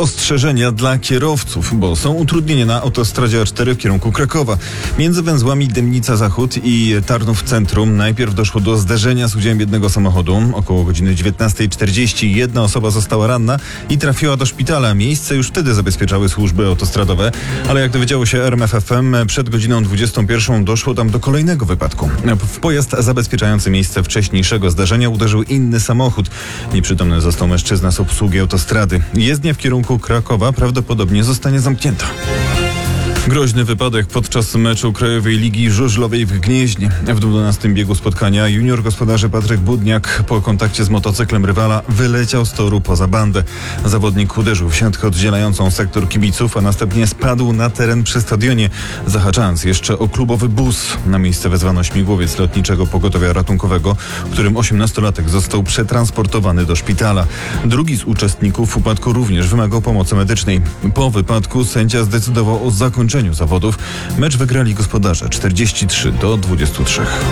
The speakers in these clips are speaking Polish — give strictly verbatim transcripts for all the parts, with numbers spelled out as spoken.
ostrzeżenia dla kierowców, bo są utrudnienia na autostradzie A cztery w kierunku Krakowa. Między węzłami Dymnica Zachód i Tarnów Centrum najpierw doszło do zderzenia z udziałem jednego samochodu. Około godziny dziewiętnastej czterdzieści jedna osoba została ranna i trafiła do szpitala. Miejsce już wtedy zabezpieczały służby autostradowe, ale jak dowiedziało się R M F F M, przed godziną dwudziestą pierwszą doszło tam do kolejnego wypadku. W pojazd zabezpieczający miejsce wcześniejszego zdarzenia uderzył inny samochód. Nieprzytomny został mężczyzna z obsługi autostrady. Jezdnia w kierunku Krakowa prawdopodobnie zostanie zamknięta. Groźny wypadek podczas meczu Krajowej Ligi Żużlowej w Gnieźnie. W dwunastym biegu spotkania junior gospodarzy Patryk Budniak po kontakcie z motocyklem rywala wyleciał z toru poza bandę. Zawodnik uderzył w siatkę oddzielającą sektor kibiców, a następnie spadł na teren przy stadionie, zahaczając jeszcze o klubowy bus. Na miejsce wezwano śmigłowiec lotniczego pogotowia ratunkowego, w którym osiemnastolatek został przetransportowany do szpitala. Drugi z uczestników upadku również wymagał pomocy medycznej. Po wypadku sędzia zdecydował o zakończeniu zawodów. Mecz wygrali gospodarze czterdzieści trzy do dwudziestu trzech.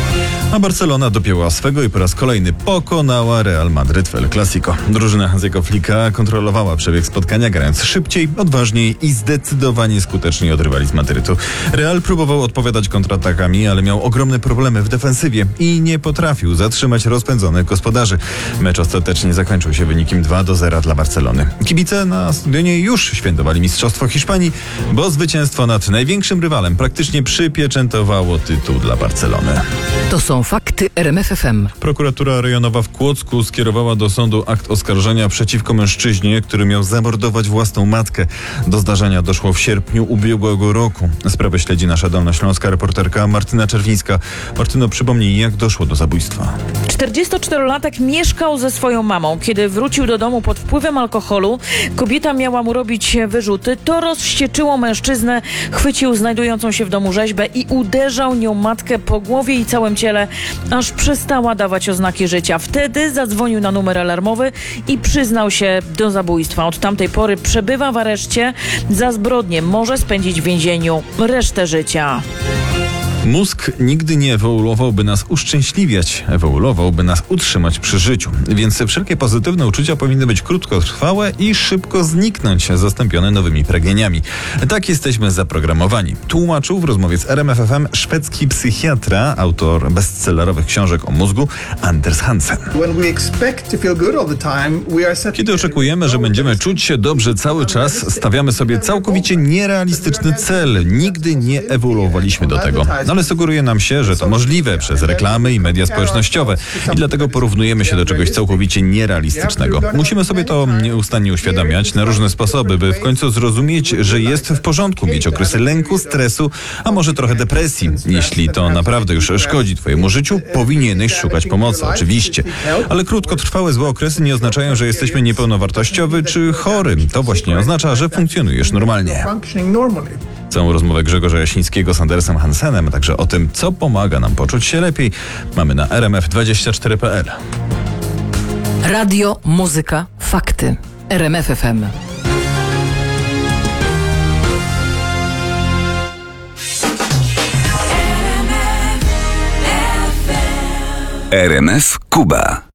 A Barcelona dopięła swego i po raz kolejny pokonała Real Madryt w El Clasico. Drużyna Hansiego Flicka kontrolowała przebieg spotkania, grając szybciej, odważniej i zdecydowanie skuteczniej od rywali z Madrytu. Real próbował odpowiadać kontratakami, ale miał ogromne problemy w defensywie i nie potrafił zatrzymać rozpędzonych gospodarzy. Mecz ostatecznie zakończył się wynikiem dwa do zera dla Barcelony. Kibice na stadionie już świętowali Mistrzostwo Hiszpanii, bo zwycięstwo nad największym rywalem praktycznie przypieczętowało tytuł dla Barcelony. To są fakty R M F F M. Prokuratura rejonowa w Kłodzku skierowała do sądu akt oskarżenia przeciwko mężczyźnie, który miał zamordować własną matkę. Do zdarzenia doszło w sierpniu ubiegłego roku. Sprawę śledzi nasza dolnośląska reporterka Martyna Czerwińska. Martyno, przypomnij, jak doszło do zabójstwa. czterdziestoczterolatek mieszkał ze swoją mamą. Kiedy wrócił do domu pod wpływem alkoholu, kobieta miała mu robić wyrzuty. To rozwścieczyło mężczyznę, chwycił znajdującą się w domu rzeźbę i uderzał nią matkę po głowie i całym ciele, aż przestała dawać oznaki życia. Wtedy zadzwonił na numer alarmowy i przyznał się do zabójstwa. Od tamtej pory przebywa w areszcie za zbrodnię. Może spędzić w więzieniu resztę życia. Mózg nigdy nie ewoluował, by nas uszczęśliwiać. Ewoluował, by nas utrzymać przy życiu. Więc wszelkie pozytywne uczucia powinny być krótkotrwałe i szybko zniknąć, zastąpione nowymi pragnieniami. Tak jesteśmy zaprogramowani. Tłumaczył w rozmowie z R M F F M szwedzki psychiatra, autor bestsellerowych książek o mózgu, Anders Hansen. Kiedy oczekujemy, że będziemy czuć się dobrze cały czas, stawiamy sobie całkowicie nierealistyczny cel. Nigdy nie ewoluowaliśmy do tego. Ale sugeruje nam się, że to możliwe przez reklamy i media społecznościowe i dlatego porównujemy się do czegoś całkowicie nierealistycznego. Musimy sobie to nieustannie uświadamiać na różne sposoby, by w końcu zrozumieć, że jest w porządku mieć okresy lęku, stresu, a może trochę depresji. Jeśli to naprawdę już szkodzi twojemu życiu, powinieneś szukać pomocy, oczywiście. Ale krótkotrwałe złe okresy nie oznaczają, że jesteśmy niepełnowartościowy czy chory. To właśnie oznacza, że funkcjonujesz normalnie. Całą rozmowę Grzegorza Jasińskiego z Andersem Hansenem, a także o tym, co pomaga nam poczuć się lepiej, mamy na R M F dwadzieścia cztery kropka p l. Radio, muzyka, fakty. R M F F M. R M F Kuba.